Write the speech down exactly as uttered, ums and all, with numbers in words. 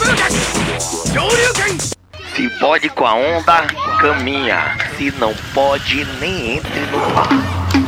Se pode com a onda, caminha. Se não pode, nem entre no mar.